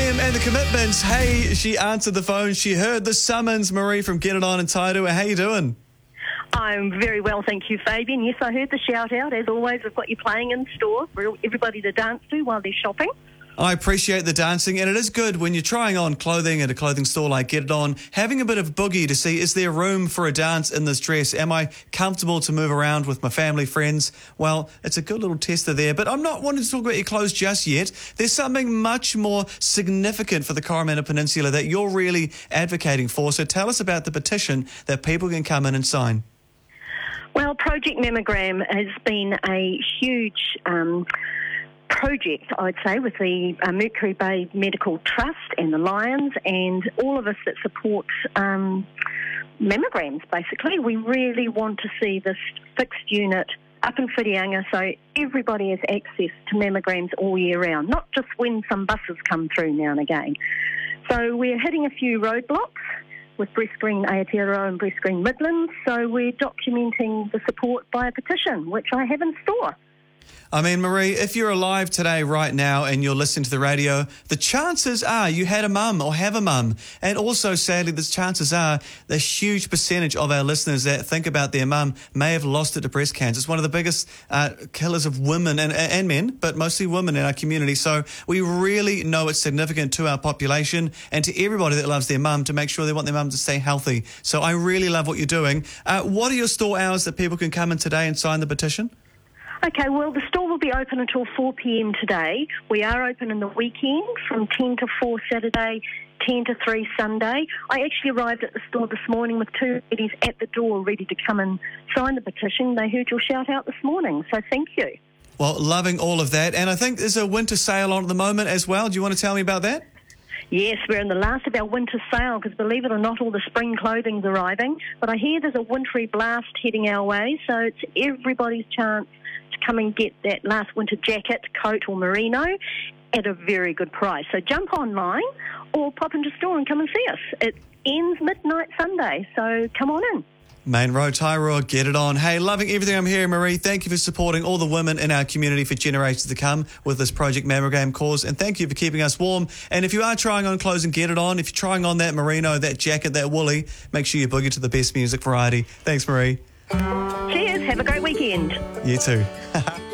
them and the commitments. Hey, she answered the phone. She heard the summons. Marie from Get It On in Tairua. How you doing? I'm very well, thank you, Fabian. Yes, I heard the shout-out. As always, we've got you playing in store for everybody to dance to while they're shopping. I appreciate the dancing, and it is good when you're trying on clothing at a clothing store like Get It On, having a bit of boogie to see, is there room for a dance in this dress? Am I comfortable to move around with my family, friends? Well, it's a good little tester there, but I'm not wanting to talk about your clothes just yet. There's something much more significant for the Coromandel Peninsula that you're really advocating for, so tell us about the petition that people can come in and sign. Well, Project Mammogram has been a huge project, I'd say, with the Mercury Bay Medical Trust and the Lions and all of us that support mammograms, basically. We really want to see this fixed unit up in Whitianga so everybody has access to mammograms all year round, not just when some buses come through now and again. So we're hitting a few roadblocks with Breast Screen Aotearoa and Breast Screen Midlands, so we're documenting the support by a petition, which I have in store. I mean, Marie, if you're alive today, right now, and you're listening to the radio, the chances are you had a mum or have a mum. And also, sadly, the chances are the huge percentage of our listeners that think about their mum may have lost it to breast cancer. It's one of the biggest killers of women and men, but mostly women in our community. So we really know it's significant to our population and to everybody that loves their mum to make sure they want their mum to stay healthy. So I really love what you're doing. What are your store hours that people can come in today and sign the petition? Okay, well, the store will be open until 4 p.m. today. We are open in the weekend from 10 to 4 Saturday, 10 to 3 Sunday. I actually arrived at the store this morning with two ladies at the door ready to come and sign the petition. They heard your shout-out this morning, so thank you. Well, loving all of that. And I think there's a winter sale on at the moment as well. Do you want to tell me about that? Yes, we're in the last of our winter sale because, believe it or not, all the spring clothing's arriving. But I hear there's a wintry blast heading our way, so it's everybody's chance to come and get that last winter jacket, coat or merino at a very good price. So jump online or pop into store and come and see us. It ends midnight Sunday, so come on in. Main Road, Tairua, Get It On. Hey, loving everything I'm hearing, Marie. Thank you for supporting all the women in our community for generations to come with this Project Mammogram cause, and thank you for keeping us warm. And if you are trying on clothes and Get It On, if you're trying on that merino, that jacket, that woolly, make sure you boogie to the best music variety. Thanks, Marie. Cheers. Have a great weekend. You too.